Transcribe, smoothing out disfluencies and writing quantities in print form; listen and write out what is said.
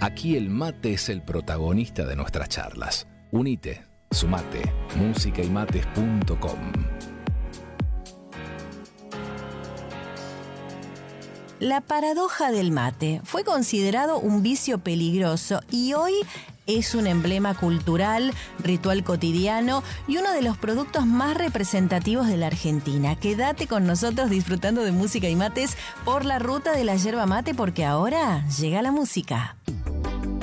Aquí el mate es el protagonista de nuestras charlas. Unite, sumate, musicaymates.com. La paradoja del mate fue considerado un vicio peligroso y hoy es un emblema cultural, ritual cotidiano y uno de los productos más representativos de la Argentina. Quédate con nosotros disfrutando de música y mates por la ruta de la yerba mate, porque ahora llega la música.